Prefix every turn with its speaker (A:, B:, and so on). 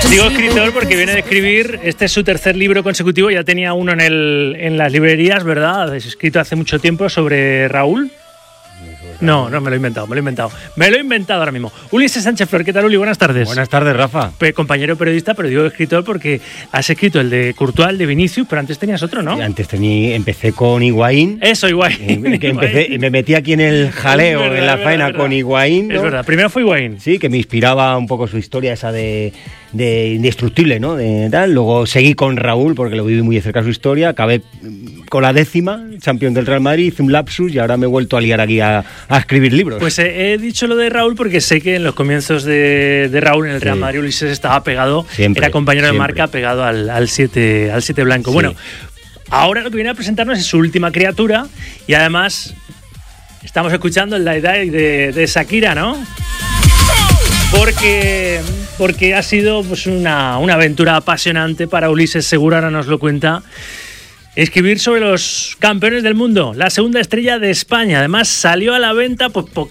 A: Digo escritor porque viene de escribir, este es su tercer libro consecutivo, ya tenía uno en las librerías, ¿verdad? Es escrito hace mucho tiempo sobre Raúl. No, me lo he inventado. Me lo he inventado ahora mismo. Ulises Sánchez Flor, ¿qué tal, Uli? Buenas tardes.
B: Buenas tardes, Rafa.
A: Compañero periodista, pero digo escritor porque has escrito el de Courtois, el de Vinicius, pero antes tenías otro, ¿no?
B: Sí, antes empecé con Higuaín.
A: Eso, Higuaín.
B: Me metí aquí en el jaleo, verdad, en la faena con Higuaín, ¿no?
A: Es verdad, primero fue Higuaín.
B: Sí, que me inspiraba un poco su historia esa de indestructible, ¿no? De tal. Luego seguí con Raúl porque lo viví muy de cerca su historia. Acabé con la 10ª, campeón del Real Madrid, hice un lapsus y ahora me he vuelto a liar aquí a escribir libros.
A: Pues he dicho lo de Raúl porque sé que en los comienzos de Raúl en el Real Madrid Ulises estaba pegado, era compañero de marca, pegado al 7 blanco. Sí. Bueno, ahora lo que viene a presentarnos es su última criatura y además estamos escuchando el Die Die de Shakira, ¿no? Porque ha sido pues una aventura apasionante para Ulises, seguro ahora nos lo cuenta. Escribir sobre los campeones del mundo, la segunda estrella de España. Además salió a la venta, pues